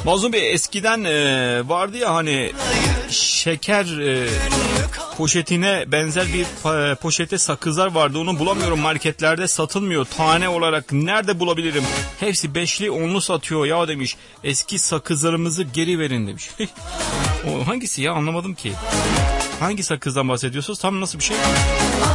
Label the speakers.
Speaker 1: Mazlum Bey, eskiden vardı ya hani şeker poşetine benzer bir poşete sakızlar vardı. Onu bulamıyorum, marketlerde satılmıyor. Tane olarak nerede bulabilirim? Hepsi 5'li 10'lu satıyor ya demiş. Eski sakızlarımızı geri verin demiş. O hangisi ya, anlamadım ki. Hangi sakızdan bahsediyorsunuz? Tam nasıl bir şey?